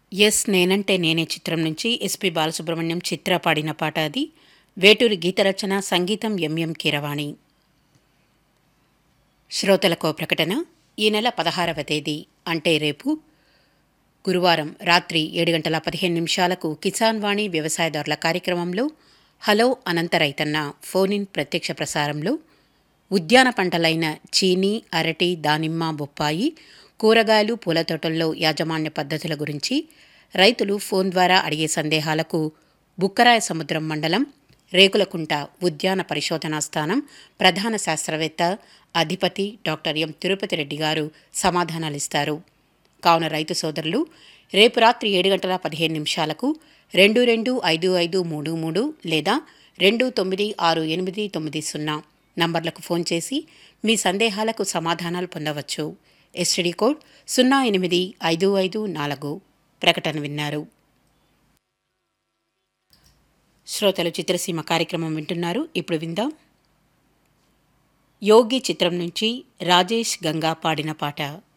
Yes నేనంటే నేనే చిత్రం నుంచి ఎస్పి బాలసుబ్రహ్మణ్యం చిత్ర పాడిన పాట అది. వేటూరి గీతరచన, సంగీతం ఎంఎం కీరవాణి. శ్రోతలకో ప్రకటన. ఈ నెల 16వ తేదీ అంటే రేపు గురువారం రాత్రి 7:15 కిసాన్ వాణి వ్యవసాయదారుల కార్యక్రమంలో హలో అనంత రైతన్న ఫోన్ ఇన్ ప్రత్యక్ష ప్రసారంలో ఉద్యాన పంటలైన చీనీ, అరటి, దానిమ్మ, బొప్పాయి, కూరగాయలు, పూల తోటల్లో యాజమాన్య పద్ధతుల గురించి రైతులు ఫోన్ ద్వారా అడిగే సందేహాలకు బుక్కరాయ సముద్రం మండలం రేకులకుంట ఉద్యాన పరిశోధనా స్థానం ప్రధాన శాస్త్రవేత్త అధిపతి డాక్టర్ ఎం తిరుపతి రెడ్డి గారు సమాధానాలిస్తారు. కావున రైతు సోదరులు రేపు రాత్రి 7:15 225533 లేదా 296890 నంబర్లకు ఫోన్ చేసి మీ సందేహాలకు సమాధానాలు పొందవచ్చు. STD code 08554. ప్రకటన విన్నారు. శ్రోతలు చిత్రసీమ కార్యక్రమం వింటున్నారు. ఇప్పుడు విందాం. యోగి చిత్రం నుంచి రాజేష్ గంగా పాడిన పాట.